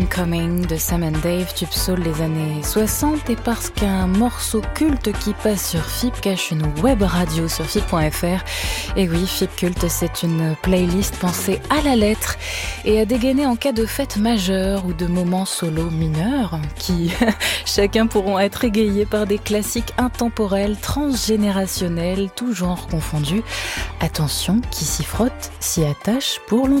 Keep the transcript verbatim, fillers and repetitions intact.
Coming de Sam and Dave, tube soul des années soixante, et parce qu'un morceau culte qui passe sur F I P cache une web radio sur F I P point F R. Et oui, F I P Culte, c'est une playlist pensée à la lettre et à dégainer en cas de fête majeure ou de moments solo mineurs qui, chacun pourront être égayés par des classiques intemporels, transgénérationnels, tout genre confondus. Attention, qui s'y frotte s'y attache pour longtemps.